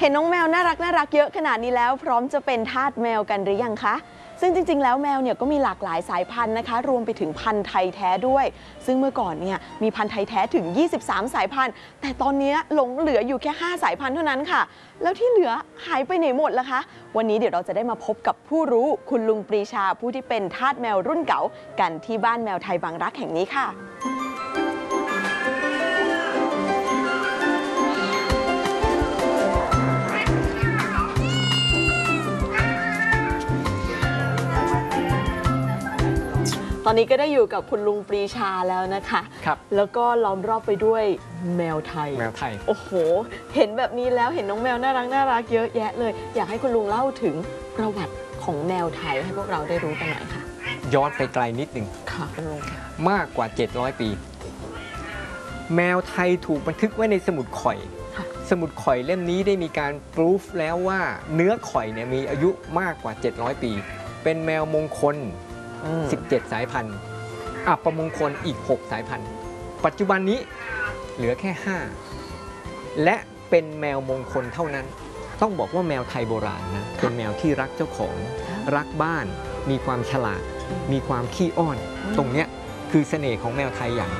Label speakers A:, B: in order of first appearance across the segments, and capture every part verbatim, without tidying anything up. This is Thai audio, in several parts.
A: เห็นน้องแมวน่ารักน่ารักเยอะขนาดนี้แล้วพร้อมจะเป็นทาสแมวกันหรือยังคะซึ่งจริงๆแล้วแมวเนี่ยก็มีหลากหลายสายพันธุ์นะคะรวมไปถึงพันธุ์ไทยแท้ด้วยซึ่งเมื่อก่อนเนี่ยมีพันธุ์ไทยแท้ถึงยี่สิบสามสายพันธุ์แต่ตอนนี้หลงเหลืออยู่แค่ห้าสายพันธุ์เท่านั้นค่ะแล้วที่เหลือหายไปไหนหมดล่ะคะวันนี้เดี๋ยวเราจะได้มาพบกับผู้รู้คุณลุงปรีชาผู้ที่เป็นทาสแมวรุ่นเก่ากันที่บ้านแมวไทยบางรักแห่งนี้ค่ะตอนนี้ก็ได้อยู่กับคุณลุงปรีชาแล้วนะคะ
B: ครับ
A: แล้วก็ล้อมรอบไปด้วยแมวไทย
B: แมวไทย
A: โอ้โหเห็นแบบนี้แล้วเห็นน้องแมวน่ารักน่ารักเยอะแยะเลยอยากให้คุณลุงเล่าถึงประวัติของแมวไทยให้พวกเราได้รู้กันหน่อยค่ะ
B: ย้อนไปไกลนิดหนึ่ง
A: ค่ะคุณลุงค่ะ
B: มากกว่าเจ็ดร้อยปีแมวไทยถูกบันทึกไว้ในสมุดข่อยสมุดข่อยเล่มนี้ได้มีการพิสูจแล้วว่าเนื้อข่อยเนี่ยมีอายุมากกว่าเจ็ดร้อยปีเป็นแมวมงคลสิบเจ็ดสายพันธุ์อัปมงคลอีกหกสายพันธุ์ปัจจุบันนี้เหลือแค่ห้าและเป็นแมวมงคลเท่านั้นต้องบอกว่าแมวไทยโบราณนะเป็นแมวที่รักเจ้าของรักบ้านมีความฉลาดมีความขี้อ้อนตรงเนี้ยคือเสน่ห์ของแมวไทยอย่าง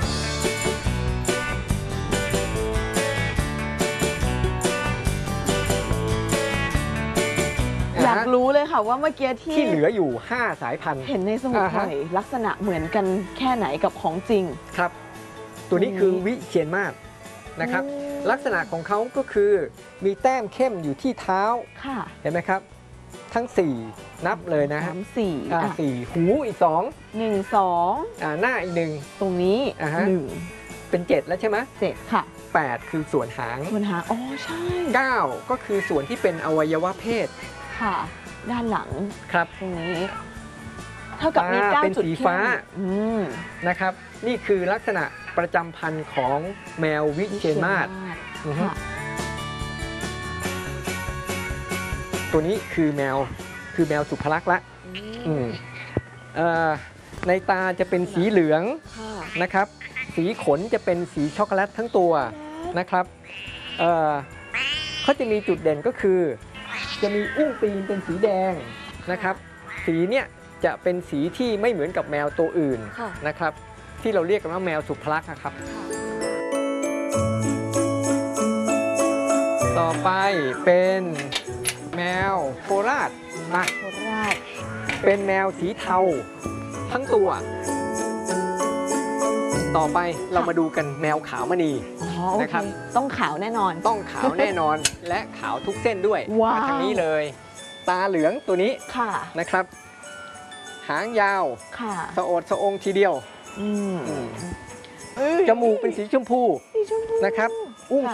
A: อยากรู้เลยค่ะว่าเมื่อกี้ที่
B: ที่เหลืออยู่ห้าสายพันธุ์
A: เห็นในสมุดข่อยลักษณะเหมือนกันแค่ไหนกับของจริง
B: ครับตัวนี้คือวิเชียรมาศนะครับลักษณะของเขาก็คือมีแต้มเข้มอยู่ที่เท้าเห็นไหมครับทั้งสี่นับเลยนะฮะ
A: สี่
B: สี่หูอีกสอง
A: หนึ่งสอง
B: หน้าอีกหนึ่ง
A: ตรงนี้หนึ่ง
B: เป็นเจ็ดแล้วใช่ไหม
A: เจ็ดค่ะ
B: แปดคือส่วนหาง
A: ส่วนหางอ๋อใช่
B: เก้าก็คือส่วนที่เป็นอวัยวะเพศ
A: ค่ะด้านหลัง
B: ครับ
A: ตรงนี้เท่ากับมีเก้าจุด
B: เป็นสีฟ้านะครับนี่คือลักษณะประจำพันธุ์ของแมววิเชียรมาศตัวนี้คือแมวคือแมวสุภลักษณ์ละในตาจะเป็นสีเหลืองนะครับสีขนจะเป็นสีช็อกโกแลตทั้งตัวนะครับเขาจะมีจุดเด่นก็คือจะมีอุ้งตีนเป็นสีแดงนะครับสีเนี่ยจะเป็นสีที่ไม่เหมือนกับแมวตัวอื่นนะครับที่เราเรียกกันว่าแมวสุภลักษณ์ครับต่อไปเป็นแมวโคราชนะ
A: โคราช
B: เป็นแมวสีเทาทั้งตัวต่อไปเรามาดูกันแมวขาวมณี
A: นะครับต้องขาวแน่นอน
B: ต้องขาวแน่นอนและขาวทุกเส้นด้วยมาทางนี้เลยตาเหลืองตัวนี้นะครับหางยาวสะโอดสะองทีเดียวจมูกเป็นสีชมพูนะครับอุ้ง